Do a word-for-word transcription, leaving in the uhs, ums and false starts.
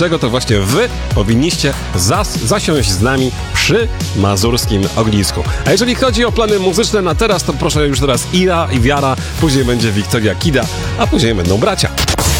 dlaczego to właśnie wy powinniście zas zasiąść z nami przy mazurskim ognisku. A jeżeli chodzi o plany muzyczne na teraz, to proszę już teraz Ira i Wiara, później będzie Wiktoria Kida, a później będą bracia.